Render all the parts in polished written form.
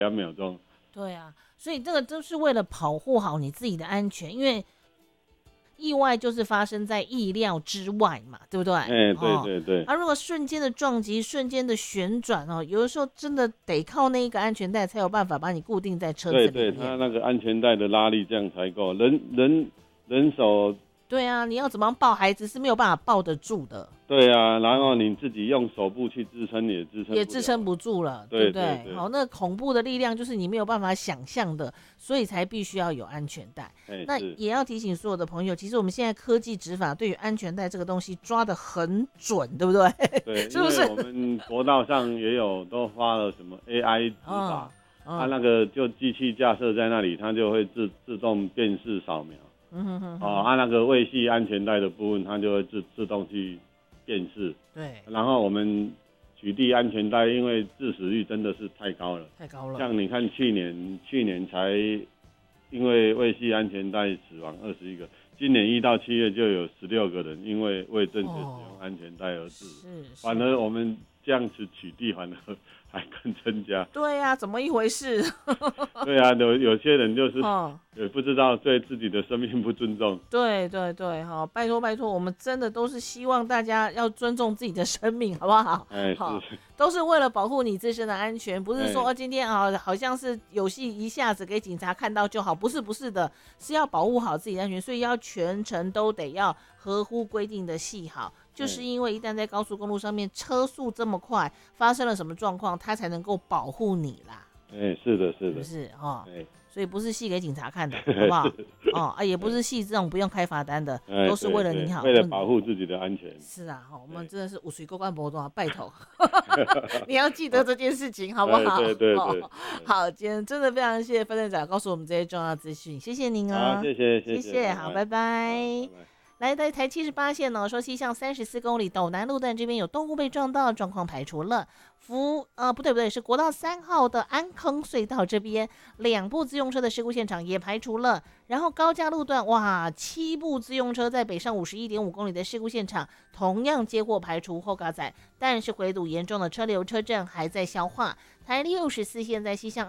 2秒钟。 对啊，所以这个都是为了保护好你自己的安全，因为意外就是发生在意料之外嘛，对不对？ 对对对。 如果瞬间的撞击、瞬间的旋转哦，有的时候真的得靠那一个安全带才有办法把你固定在车子里面。 对对，它那个安全带的拉力这样才够，人手。 对啊，你要怎么抱孩子是没有办法抱得住的。 对啊，然后你自己用手部去支撑也支撑不住了， 对不对？好，那恐怖的力量就是你没有办法想象的，所以才必须要有安全带。那也要提醒所有的朋友，其实我们现在科技执法对于安全带这个东西抓得很准，对不对？ 对， 是不是？ 因为我们国道上也有都发了什么 AI 执法，它那个就机器架设在那里，它就会自动辨识扫描。那个未系安全带的部分，它就会自动去辨识。 对。 然后我们取缔安全带，因为致死率真的是太高了。像你看去年才因为未系安全带死亡21个，今年1到7月就有16个人因为未正确使用安全带而致。反而我们这样子取缔，反而还更增加。 对啊，怎么一回事？ 对啊，有些人就是也不知道对自己的生命不尊重。 对对对，好，拜托拜托，我们真的都是希望大家要尊重自己的生命，好不好？好，都是为了保护你自身的安全，不是说今天好像是有戏一下子给警察看到就好，不是的，是要保护好自己的安全，所以要全程都得要合乎规定的系好。就是因为一旦在高速公路上面车速这么快，发生了什么状况，它才能够保护你啦。 是的，是的，是所以不是戏给警察看的，好不好？也不是戏这种不用开罚单的，都是为了你好， 为了保护自己的安全。 是啊，我们真的是水过关博多拜托，你要记得这件事情，好不好？ 对。 好，今天真的非常谢谢分队长告诉我们这些重要资讯，谢谢您哦。 好，谢谢， 好，拜拜。来到台78线呢，说西向34公里斗南路段这边有动物被撞到，状况排除了。不对，是国道3号的安坑隧道这边2部自用车的事故现场也排除了。然后高架路段7部自用车在北上51.5公里的事故现场同样接获排除后嘎仔，但是回堵严重的车流车阵还在消化。台64线在西向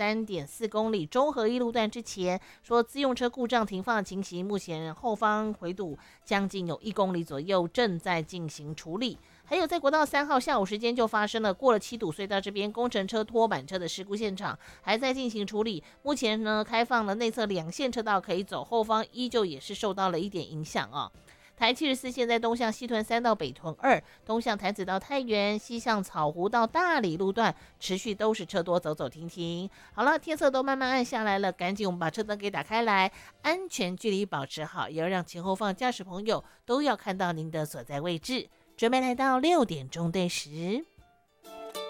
23.4公里中和一路段之前说自用车故障停放的情形，目前后方回堵将近有1公里左右，正在进行处理。还有在国道3号下午时间就发生了过了7堵隧道这边工程车拖板车的事故现场，还在进行处理。目前呢开放了内侧2线车道可以走，后方依旧也是受到了一点影响哦。台74线在东向西屯3到北屯2，东向潭子到太原，西向草湖到大理路段持续都是车多，走走停停。好了，天色都慢慢暗下来了，赶紧我们把车灯给打开来，安全距离保持好，也要让前后方驾驶朋友都要看到您的所在位置。准备来到6点钟对时。